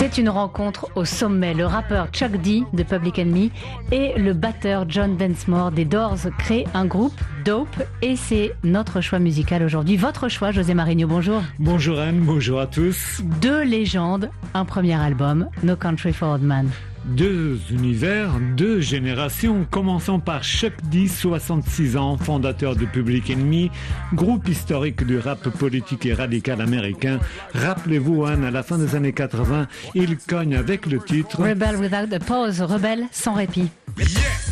C'est une rencontre au sommet. Le rappeur Chuck D de Public Enemy et le batteur John Densmore des Doors créent un groupe Dope et c'est notre choix musical aujourd'hui. Votre choix, José Marigno, bonjour. Bonjour Anne, bonjour à tous. Deux légendes, un premier album, No Country for Old Men. Deux univers, deux générations, commençons par Chuck D, 66 ans, fondateur de Public Enemy, groupe historique du rap politique et radical américain. Rappelez-vous, Anne, à la fin des années 80, il cogne avec le titre Rebel Without a Pause, rebelle sans répit. Yeah.